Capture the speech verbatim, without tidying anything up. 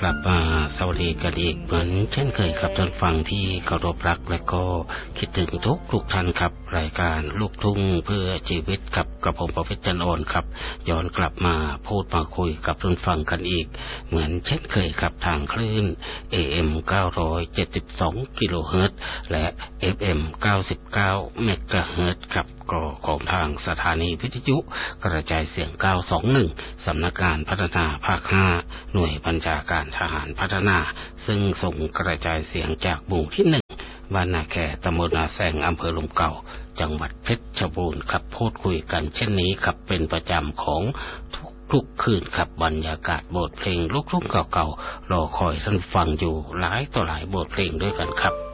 กลับมาสวัสดีกันอีกเหมือนเช่นเคยครับท่านฟังที่เคารพรักและก็คิดถึงทุกทุกท่านครับรายการลูกทุ่งเพื่อชีวิตกับกระผมประเภทจันโอนครับย้อนกลับมาพูดมาคุยกับท่านฟังกันอีกเหมือนเช่นเคยครับทางคลื่น เอ เอ็ม เก้าร้อยเจ็ดสิบสองกิโลเฮิรตซ์และ เอฟ เอ็ม เก้าสิบเก้าเมกะเฮิรตซ์ครับก็ของทางสถานีวิทยุกระจายเสียงเก้าสองหนึ่งสำนักงานพัฒนาภาคห้าหน่วยบัญชาการทหารพัฒนาซึ่งส่งกระจายเสียงจากหมู่ที่หนึ่งบ้านนาแคตำบลนาแซงอำเภอลมเก่าจังหวัดเพชรบูรณ์ครับพูดคุยกันเช่นนี้ครับเป็นประจำของทุกทุกคืนครับบรรยากาศบทเพลงลูกทุ่งเก่าๆรอคอยท่านฟังอยู่หลายต่อหลายบทเพลงด้วยกันครับ